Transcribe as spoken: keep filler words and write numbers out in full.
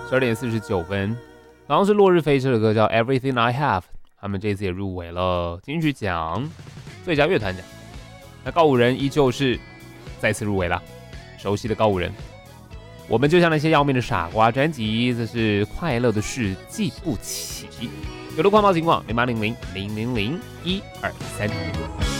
十二点四十九分，刚刚是落日飞车的歌叫 Everything I Have， 他们这次也入围了金曲奖最佳乐团奖。那告五人依旧是再次入围啦，熟悉的告五人。我们就像那些要命的傻瓜专辑，这是快乐的事记不起。有路快报警网零八零零零零零一二三。